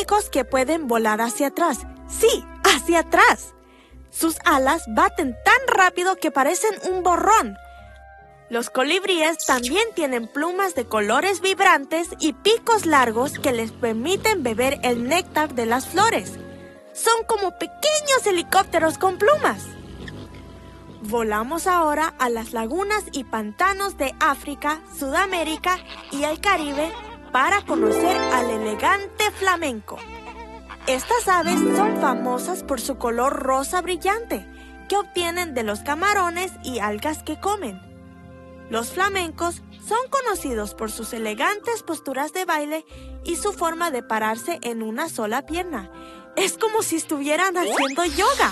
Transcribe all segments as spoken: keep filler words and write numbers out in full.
únicos que pueden volar hacia atrás. ¡Sí, hacia atrás! Sus alas baten tan rápido que parecen un borrón. Los colibríes también tienen plumas de colores vibrantes y picos largos que les permiten beber el néctar de las flores. Son como pequeños helicópteros con plumas. Volamos ahora a las lagunas y pantanos de África, Sudamérica y el Caribe para conocer al elegante flamenco. Estas aves son famosas por su color rosa brillante, que obtienen de los camarones y algas que comen. Los flamencos son conocidos por sus elegantes posturas de baile y su forma de pararse en una sola pierna. Es como si estuvieran haciendo yoga.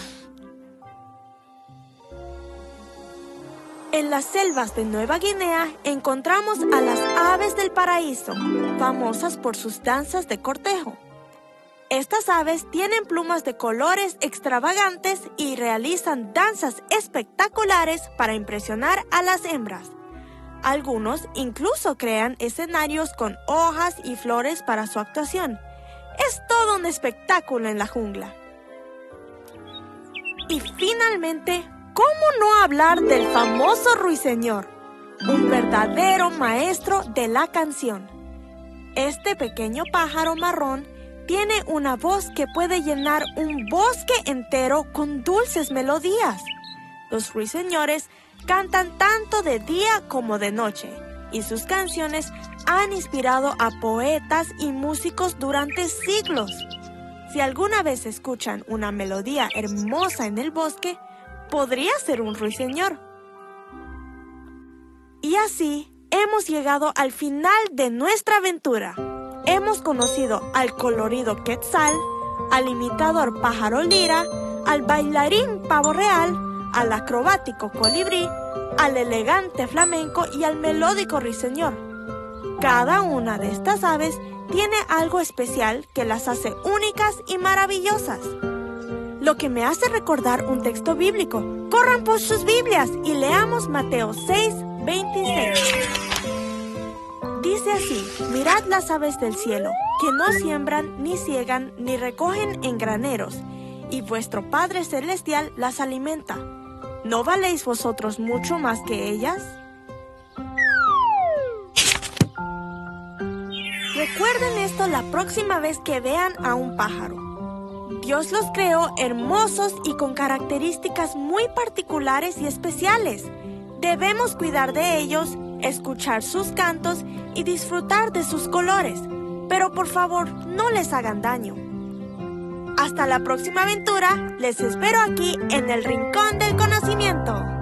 En las selvas de Nueva Guinea encontramos a las aves del paraíso, famosas por sus danzas de cortejo. Estas aves tienen plumas de colores extravagantes y realizan danzas espectaculares para impresionar a las hembras. Algunos incluso crean escenarios con hojas y flores para su actuación. Es todo un espectáculo en la jungla. Y finalmente, ¿cómo no hablar del famoso ruiseñor? Un verdadero maestro de la canción. Este pequeño pájaro marrón tiene una voz que puede llenar un bosque entero con dulces melodías. Los ruiseñores cantan tanto de día como de noche, y sus canciones han inspirado a poetas y músicos durante siglos. Si alguna vez escuchan una melodía hermosa en el bosque, podría ser un ruiseñor. Y así hemos llegado al final de nuestra aventura. Hemos conocido al colorido quetzal, al imitador pájaro lira, al bailarín pavo real, al acrobático colibrí, al elegante flamenco y al melódico ruiseñor. Cada una de estas aves tiene algo especial que las hace únicas y maravillosas. Lo que me hace recordar un texto bíblico. Corran por sus Biblias y leamos Mateo seis, veintiséis. Dice así: mirad las aves del cielo, que no siembran, ni ciegan, ni recogen en graneros, y vuestro Padre Celestial las alimenta. ¿No valéis vosotros mucho más que ellas? Recuerden esto la próxima vez que vean a un pájaro. Dios los creó hermosos y con características muy particulares y especiales. Debemos cuidar de ellos, escuchar sus cantos y disfrutar de sus colores. Pero por favor, no les hagan daño. Hasta la próxima aventura, les espero aquí en el Rincón del Conocimiento.